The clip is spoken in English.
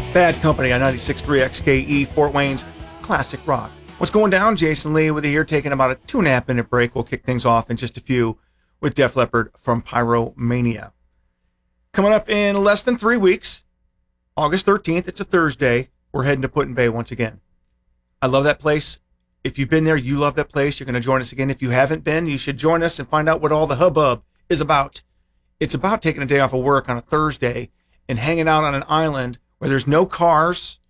Bad Company on 96.3 XKE, Fort Wayne's classic rock. What's going down? Jason Lee with you here, taking about a 2.5 minute break. We'll kick things off in just a few with Def Leppard from Pyromania. Coming up in less than 3 weeks, August 13th, it's a Thursday, we're heading to Put-in-Bay once again. I love that place. If you've been there, you love that place. You're going to join us again. If you haven't been, you should join us and find out what all the hubbub is about. It's about taking a day off of work on a Thursday and hanging out on an island where there's no cars,